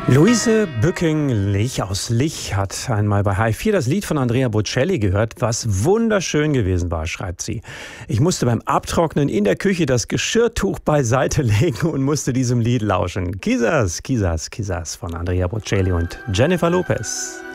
Luise Bücking-Lich aus Lich hat einmal bei H4 das Lied von Andrea Bocelli gehört, was wunderschön gewesen war, schreibt sie. Ich musste beim Abtrocknen in der Küche das Geschirrtuch beiseite legen und musste diesem Lied lauschen. Quizás, Quizás, Quizás von Andrea Bocelli und Jennifer Lopez.